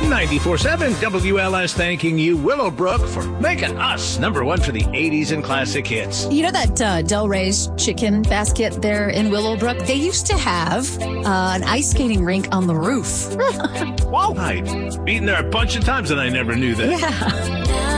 94.7 WLS thanking you, Willowbrook, for making us number one for the 80s and classic hits. You know that Del Rey's chicken basket there in Willowbrook? They used to have an ice skating rink on the roof. Wow. I've been there a bunch of times and I never knew that. Yeah.